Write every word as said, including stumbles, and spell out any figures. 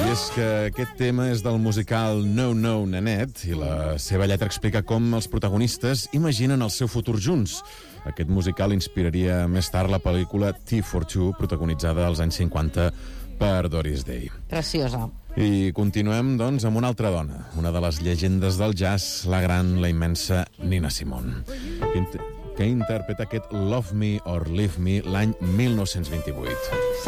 és que aquest tema és del musical No No Nanette i la seva lletra explica com els protagonistes imaginen el seu futur junts. Aquest musical inspiraria més tard la pel·lícula Tea for Two, protagonitzada als anys cinquanta per Doris Day. Preciosa. I continuem, doncs, amb una altra dona, una de les llegendes del jazz, la gran, la immensa Nina Simone, que interpreta aquest Love Me or Leave Me l'any mil nou-cents vint-i-vuit.